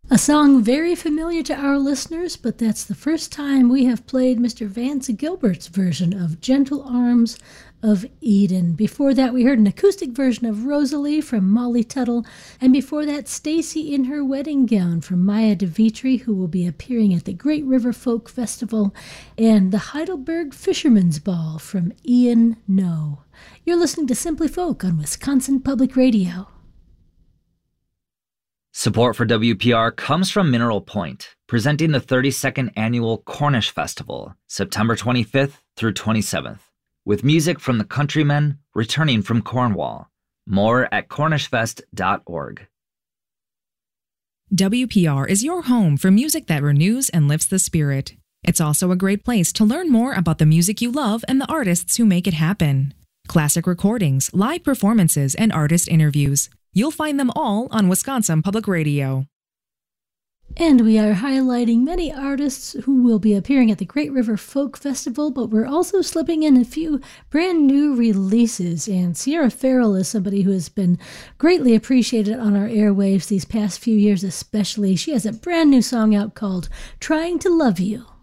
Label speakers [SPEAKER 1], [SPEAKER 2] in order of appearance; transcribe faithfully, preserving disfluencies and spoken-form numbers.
[SPEAKER 1] A song very familiar to our listeners, but that's the first time we have played Mister Vance Gilbert's version of Gentle Arms of Eden. Before that, we heard an acoustic version of Rosalie from Molly Tuttle, and before that, Stacy in Her Wedding Gown from Maya DeVitri, who will be appearing at the Great River Folk Festival, and the Heidelberg Fisherman's Ball from Ian No. You're listening to Simply Folk on Wisconsin Public Radio.
[SPEAKER 2] Support for W P R comes from Mineral Point, presenting the thirty-second Annual Cornish Festival, September twenty-fifth through twenty-seventh, with music from the Countrymen returning from Cornwall. More at cornish fest dot org.
[SPEAKER 3] W P R is your home for music that renews and lifts the spirit. It's also a great place to learn more about the music you love and the artists who make it happen. Classic recordings, live performances, and artist interviews. You'll find them all on Wisconsin Public Radio.
[SPEAKER 1] And we are highlighting many artists who will be appearing at the Great River Folk Festival, but we're also slipping in a few brand new releases. And Sierra Farrell is somebody who has been greatly appreciated on our airwaves these past few years especially. She has a brand new song out called Trying to Love You.